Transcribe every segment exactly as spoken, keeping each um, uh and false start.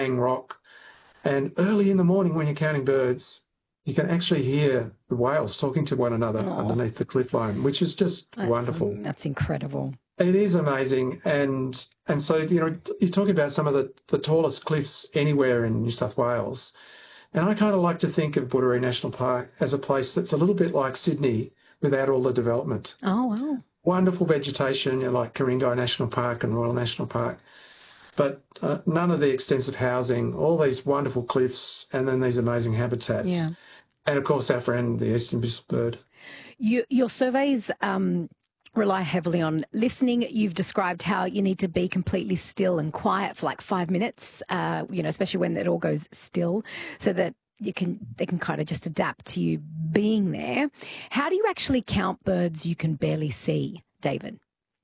overhang rock. And early in the morning when you're counting birds, you can actually hear the whales talking to one another Oh. underneath the cliff line, which is just That's, wonderful. That's incredible. It is amazing. And and so, you know, you're talking about some of the, the tallest cliffs anywhere in New South Wales. And I kind of like to think of Buddery National Park as a place that's a little bit like Sydney without all the development. Oh, wow. Wonderful vegetation, you know, like Ku-ring-gai National Park and Royal National Park. But uh, none of the extensive housing, all these wonderful cliffs, and then these amazing habitats. Yeah. And, of course, our friend, the eastern bristlebird. You, your surveys um, rely heavily on listening. You've described how you need to be completely still and quiet for like five minutes, uh, you know, especially when it all goes still, so that you can they can kind of just adapt to you being there. How do you actually count birds you can barely see, David?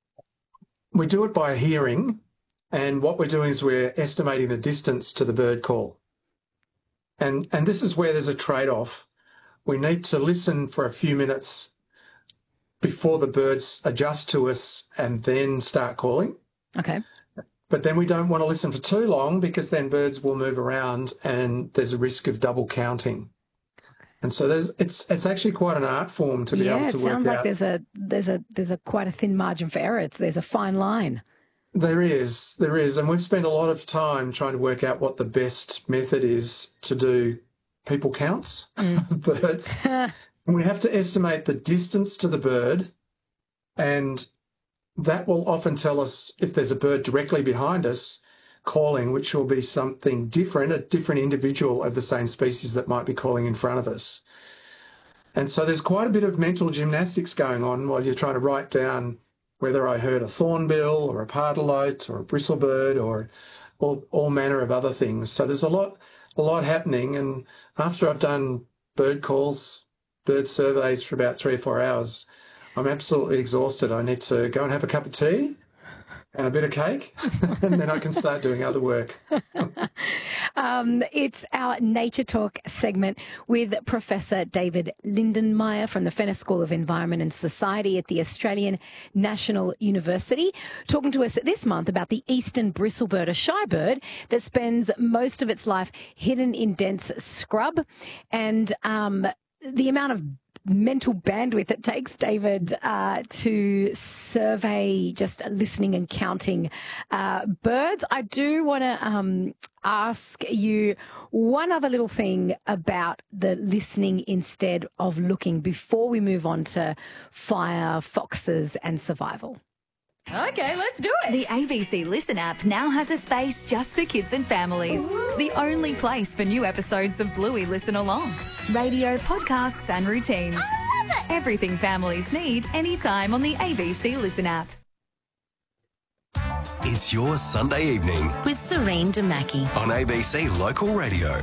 We do it by hearing. And what we're doing is we're estimating the distance to the bird call. And, and this is where there's a trade-off. We need to listen for a few minutes before the birds adjust to us and then start calling. Okay. But then we don't want to listen for too long because then birds will move around and there's a risk of double counting. And so there's, it's it's actually quite an art form to be yeah, able to work out. Yeah, it sounds like there's a there's a there's a quite a thin margin for error. It's, there's a fine line. There is, there is. And we've spent a lot of time trying to work out what the best method is to do people counts mm. of birds. And we have to estimate the distance to the bird, and that will often tell us if there's a bird directly behind us calling, which will be something different, a different individual of the same species that might be calling in front of us. And so there's quite a bit of mental gymnastics going on while you're trying to write down whether I heard a thornbill or a pardalote or a bristlebird or all, all manner of other things. So there's a lot, a lot happening. And after I've done bird calls, bird surveys for about three or four hours, I'm absolutely exhausted. I need to go and have a cup of tea and a bit of cake, and then I can start doing other work. um, it's our Nature Talk segment with Professor David Lindenmayer from the Fenner School of Environment and Society at the Australian National University, talking to us this month about the eastern bristlebird, a shy bird that spends most of its life hidden in dense scrub, and um, the amount of mental bandwidth it takes, David, uh, to survey just listening and counting uh, birds. I do want to um, ask you one other little thing about the listening instead of looking before we move on to fire, foxes and survival. Okay, let's do it. The A B C Listen app now has a space just for kids and families. Ooh. The only place for new episodes of Bluey Listen Along. Radio, podcasts and routines. I love it. Everything families need anytime on the A B C Listen app. It's your Sunday evening with Serene Damaki on A B C Local Radio.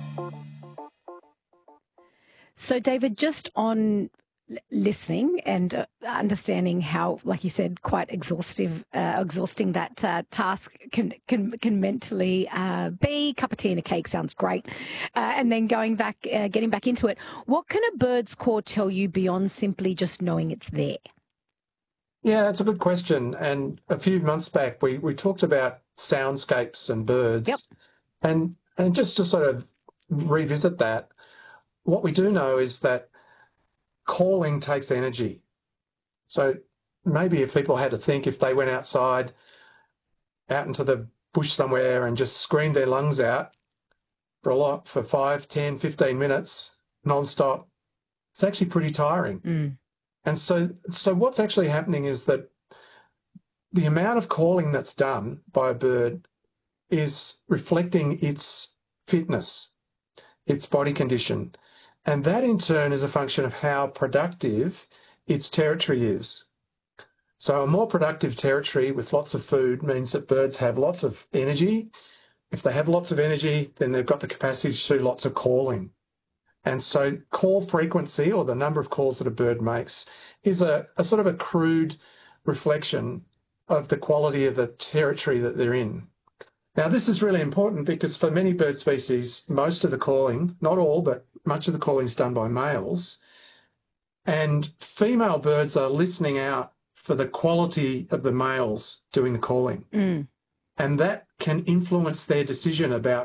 So, David, just on listening and uh, understanding how, like you said, quite exhaustive, uh, exhausting that uh, task can can can mentally uh, be. Cup of tea and a cake sounds great, uh, and then going back, uh, getting back into it. What can a bird's call tell you beyond simply just knowing it's there? Yeah, that's a good question. And a few months back, we we talked about soundscapes and birds, yep. and and just to sort of revisit that, what we do know is that calling takes energy. So maybe if people had to think, if they went outside, out into the bush somewhere and just screamed their lungs out for a lot, for five, ten, fifteen minutes, non-stop, it's actually pretty tiring. Mm. And so, so what's actually happening is that the amount of calling that's done by a bird is reflecting its fitness, its body condition. And that in turn is a function of how productive its territory is. So a more productive territory with lots of food means that birds have lots of energy. If they have lots of energy, then they've got the capacity to do lots of calling. And so call frequency, or the number of calls that a bird makes, is a, a sort of a crude reflection of the quality of the territory that they're in. Now, this is really important because for many bird species, most of the calling, not all, but much of the calling is done by males. And female birds are listening out for the quality of the males doing the calling. Mm. And that can influence their decision about